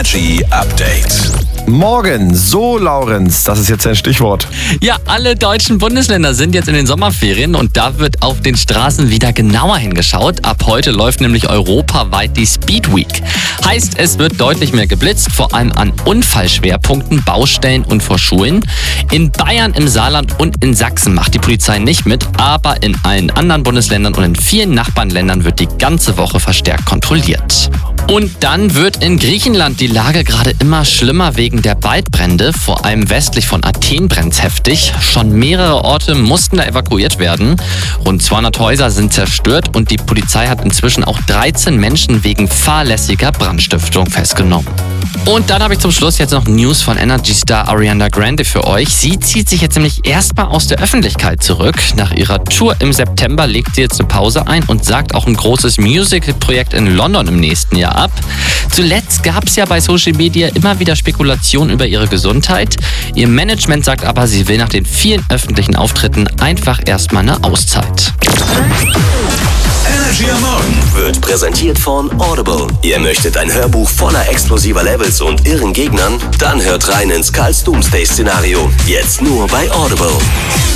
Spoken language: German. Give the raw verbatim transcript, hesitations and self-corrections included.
Energy Update. Morgen, so Laurenz, das ist jetzt ein Stichwort. Ja, alle deutschen Bundesländer sind jetzt in den Sommerferien und da wird auf den Straßen wieder genauer hingeschaut. Ab heute läuft nämlich europaweit die Speed Week. Heißt, es wird deutlich mehr geblitzt, vor allem an Unfallschwerpunkten, Baustellen und vor Schulen. In Bayern, im Saarland und in Sachsen macht die Polizei nicht mit, aber in allen anderen Bundesländern und in vielen Nachbarländern wird die ganze Woche verstärkt kontrolliert. Und dann wird in Griechenland die Lage gerade immer schlimmer wegen der Waldbrände. Vor allem westlich von Athen brennt's heftig. Schon mehrere Orte mussten da evakuiert werden. Rund zweihundert Häuser sind zerstört und die Polizei hat inzwischen auch dreizehn Menschen wegen fahrlässiger Brandstiftung festgenommen. Und dann habe ich zum Schluss jetzt noch News von Energy-Star Ariana Grande für euch. Sie zieht sich jetzt nämlich erstmal aus der Öffentlichkeit zurück. Nach ihrer Tour im September legt sie jetzt eine Pause ein und sagt auch ein großes Musical-Projekt in London im nächsten Jahr ab. Zuletzt gab es ja bei Social Media immer wieder Spekulationen über ihre Gesundheit. Ihr Management sagt aber, sie will nach den vielen öffentlichen Auftritten einfach erstmal eine Auszeit. Energy am Morgen wird präsentiert von Audible. Ihr möchtet ein Hörbuch voller explosiver Levels und irren Gegnern? Dann hört rein ins Karls Doomsday-Szenario. Jetzt nur bei Audible.